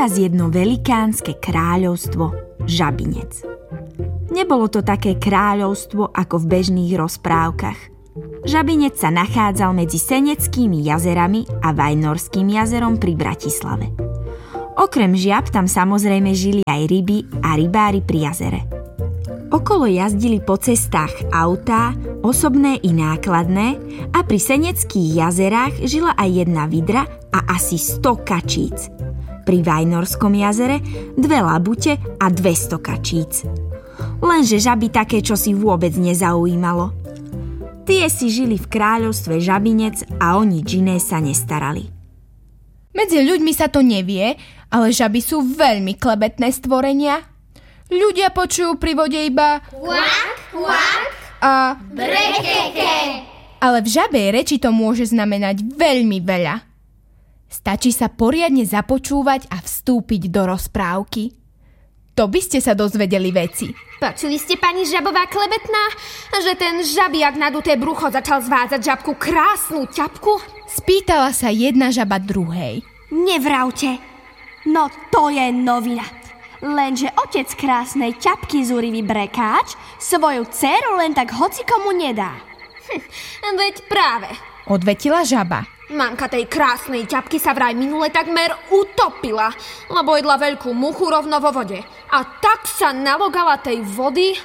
raz jedno velikánske kráľovstvo Žabinec. Nebolo to také kráľovstvo ako v bežných rozprávkach. Žabinec sa nachádzal medzi Seneckými jazerami a Vajnorským jazerom pri Bratislave. Okrem žiab tam samozrejme žili aj ryby a rybári pri jazere. Okolo jazdili po cestách autá, osobné i nákladné, a pri Seneckých jazerách žila aj jedna vidra a asi 100 kačíc. Pri Vajnorskom jazere 2 labute a 200 kačíc. Lenže žaby také čosi vôbec nezaujímalo. Tie si žili v kráľovstve Žabinec a o nič iné sa nestarali. Medzi ľuďmi sa to nevie, ale žaby sú veľmi klebetné stvorenia. Ľudia počujú pri vode iba kvak, kvak a brekeke. Ale v žabej reči to môže znamenať veľmi veľa. Stačí sa poriadne započúvať a vstúpiť do rozprávky. To by ste sa dozvedeli veci. Počuli ste, pani žabová klebetná, že ten žabiak naduté brucho začal zvádzať žabku krásnu ťapku? Spýtala sa jedna žaba druhej. Nevravte, no to je novina. Lenže otec krásnej ťapky zúrivý brekáč svoju dceru len tak hocikomu nedá. Veď práve. Odvetila žaba. Mamka tej krásnej ťapky sa vraj minule takmer utopila, lebo jedla veľkú muchu rovno vo vode. A tak sa nalogala tej vody.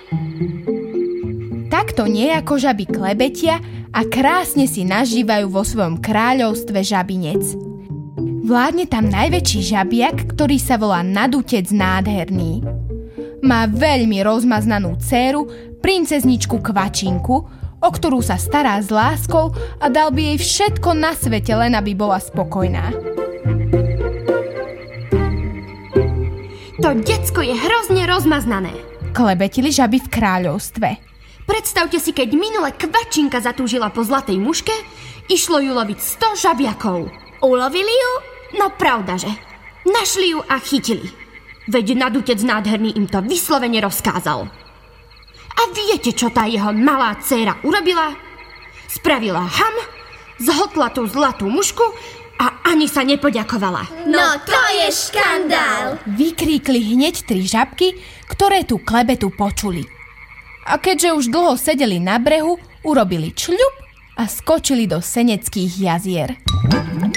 Takto nejako žaby klebetia a krásne si nažívajú vo svojom kráľovstve Žabinec. Vládne tam najväčší žabiak, ktorý sa volá Nadutec nádherný. Má veľmi rozmaznanú dcéru, princezničku Kvačinku, o ktorú sa stará s láskou a dal by jej všetko na svete, len aby bola spokojná. To decko je hrozne rozmaznané, klebetili žaby v kráľovstve. Predstavte si, keď minule Kvačinka zatúžila po zlatej muške, išlo ju loviť 100 žabiakov. Ulovili ju? No pravdaže. Našli ju a chytili. Veď Nadutec nádherný im to vyslovene rozkázal. A viete, čo tá jeho malá dcéra urobila? Spravila ham, zhltla tú zlatú mušku a ani sa nepoďakovala. No to je škandál! Vykríkli hneď 3 žabky, ktoré tú klebetu počuli. A keďže už dlho sedeli na brehu, urobili čľup a skočili do Seneckých jazier.